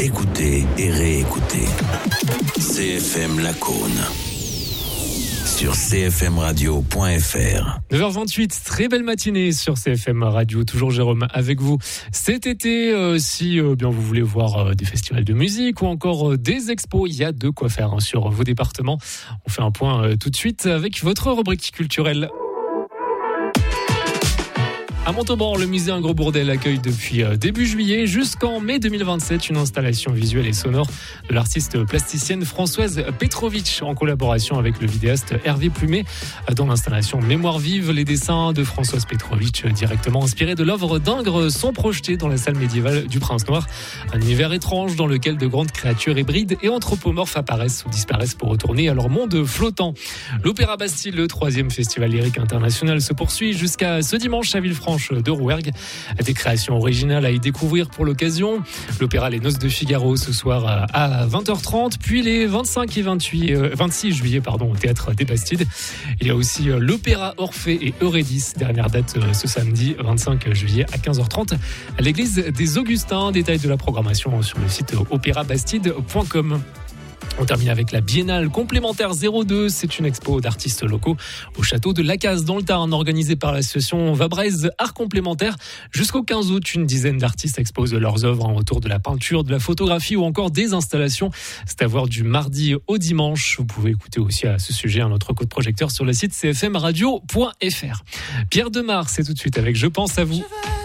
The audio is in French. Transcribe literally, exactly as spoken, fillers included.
écoutez et réécoutez. C F M Lacaune. Sur c f m radio point f r. neuf heures vingt-huit, très belle matinée sur C F M Radio. Toujours Jérôme avec vous. Cet été, euh, si euh, bien vous voulez voir euh, des festivals de musique ou encore euh, des expos, il y a de quoi faire hein, sur vos départements. On fait un point euh, tout de suite avec votre rubrique culturelle. À Montauban, le musée Un Gros Bourdel accueille depuis début juillet jusqu'en mai deux mille vingt-sept une installation visuelle et sonore de l'artiste plasticienne Françoise Petrovitch en collaboration avec le vidéaste Hervé Plumet. Dans l'installation Mémoire vive, les dessins de Françoise Petrovitch, directement inspirés de l'œuvre d'Ingres, sont projetés dans la salle médiévale du Prince Noir. Un univers étrange dans lequel de grandes créatures hybrides et anthropomorphes apparaissent ou disparaissent pour retourner à leur monde flottant. L'Opéra Bastille, le troisième festival lyrique international, se poursuit jusqu'à ce dimanche à Villefranche de Rouergue. Des créations originales à y découvrir pour l'occasion. L'opéra Les Noces de Figaro ce soir à vingt heures trente, puis les vingt-cinq et vingt-huit, euh, vingt-six juillet pardon, au Théâtre des Bastides. Il y a aussi l'opéra Orphée et Eurydice, dernière date ce samedi vingt-cinq juillet à quinze heures trente à l'église des Augustins. Détail de la programmation sur le site opéra bastide point com. On termine avec la Biennale complémentaire zéro deux. C'est une expo d'artistes locaux au château de Lacaze dans le Tarn, organisée par l'association Vabraise Art Complémentaire. Jusqu'au quinze août, une dizaine d'artistes exposent leurs œuvres autour de la peinture, de la photographie ou encore des installations. C'est à voir du mardi au dimanche. Vous pouvez écouter aussi à ce sujet un autre coup de projecteur sur le site c f m radio point f r. Pierre Demar, c'est tout de suite avec Je pense à vous.